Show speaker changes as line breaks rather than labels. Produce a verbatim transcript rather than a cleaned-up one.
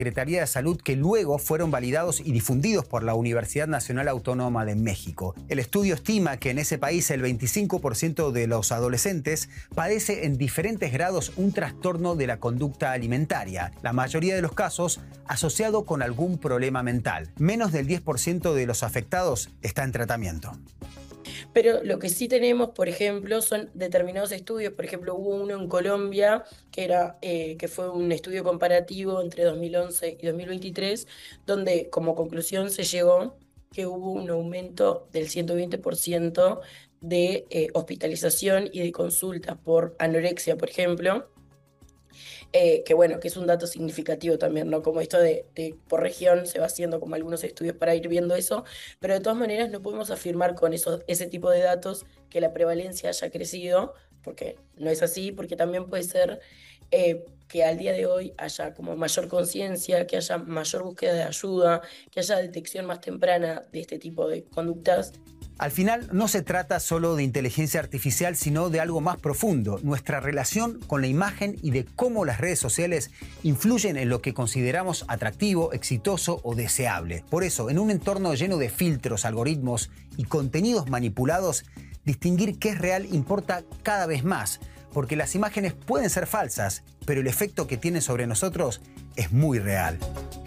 Secretaría de Salud que luego fueron validados y difundidos por la Universidad Nacional Autónoma de México. El estudio estima que en ese país el veinticinco por ciento de los adolescentes padece en diferentes grados un trastorno de la conducta alimentaria, la mayoría de los casos asociado con algún problema mental. Menos del diez por ciento de los afectados está en tratamiento.
Pero lo que sí tenemos, por ejemplo, son determinados estudios. Por ejemplo, hubo uno en Colombia que, era, eh, que fue un estudio comparativo entre dos mil once y dos mil veintitrés, donde como conclusión se llegó que hubo un aumento del ciento veinte por ciento de eh, hospitalización y de consultas por anorexia, por ejemplo. Eh, que bueno, que es un dato significativo también, ¿no? Como esto de, de por región se va haciendo como algunos estudios para ir viendo eso, pero de todas maneras no podemos afirmar con eso, ese tipo de datos que la prevalencia haya crecido, porque no es así, porque también puede ser eh, que al día de hoy haya como mayor conciencia, que haya mayor búsqueda de ayuda, que haya detección más temprana de este tipo de conductas.
Al final, no se trata solo de inteligencia artificial, sino de algo más profundo, nuestra relación con la imagen y de cómo las redes sociales influyen en lo que consideramos atractivo, exitoso o deseable. Por eso, en un entorno lleno de filtros, algoritmos y contenidos manipulados, distinguir qué es real importa cada vez más, porque las imágenes pueden ser falsas, pero el efecto que tienen sobre nosotros es muy real.